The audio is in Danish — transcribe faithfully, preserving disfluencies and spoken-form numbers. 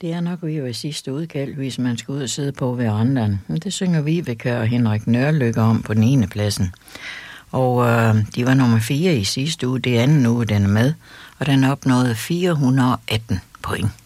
Det er nok ved at være sidste udkald, hvis man skal ud og sidde på verandaen. Det synger Vibeke og Henrik Nørlykke om på den ene pladsen. Og øh, de var nummer fire i sidste uge, det anden uge, den er med, og den opnåede fire hundrede og atten point.